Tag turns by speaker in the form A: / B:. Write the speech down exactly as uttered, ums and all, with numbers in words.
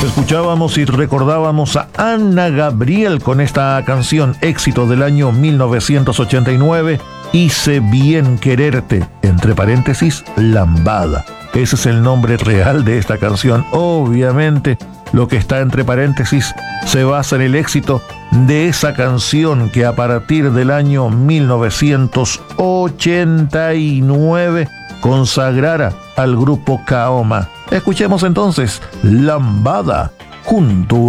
A: Escuchábamos y recordábamos a Ana Gabriel con esta canción, éxito del año mil novecientos ochenta y nueve, Hice bien quererte, entre paréntesis, Lambada. Ese es el nombre real de esta canción. Obviamente, lo que está entre paréntesis se basa en el éxito de esa canción que a partir del año mil novecientos ochenta y nueve consagrara al grupo Kaoma. Escuchemos entonces Lambada junto